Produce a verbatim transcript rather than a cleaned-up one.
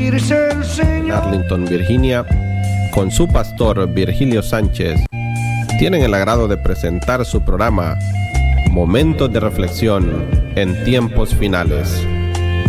bendice el Señor. Arlington, Virginia, con su pastor Virgilio Sánchez, tienen el agrado de presentar su programa Momentos de Reflexión en Tiempos Finales.